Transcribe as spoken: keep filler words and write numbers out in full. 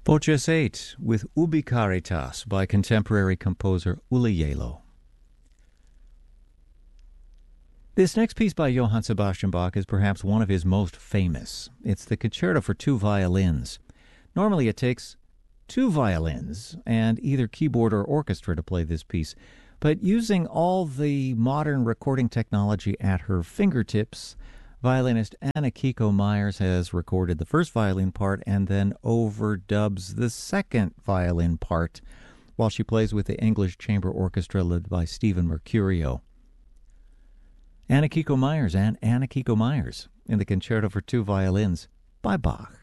Voces eight with Ubi Caritas by contemporary composer Uli Yelo. This next piece by Johann Sebastian Bach is perhaps one of his most famous. It's the Concerto for Two Violins. Normally it takes two violins and either keyboard or orchestra to play this piece, but using all the modern recording technology at her fingertips, violinist Anna Kiko Myers has recorded the first violin part and then overdubs the second violin part while she plays with the English Chamber Orchestra led by Stephen Mercurio. Anna Kiko Myers and Anna Kiko Myers in the Concerto for Two Violins by Bach.